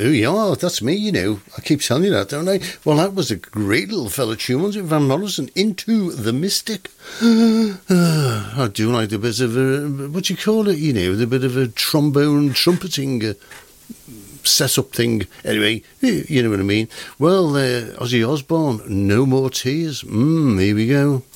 Oh, yeah, that's me, you know. I keep telling you that, don't I? Well, that was a great little fella tune, wasn't it? Van Morrison, Into the Mystic. I do like the bit of a, what do you call it, you know, the bit of a trombone trumpeting set-up thing. Anyway, you know what I mean. Well, Ozzy Osbourne, No More Tears. Here we go.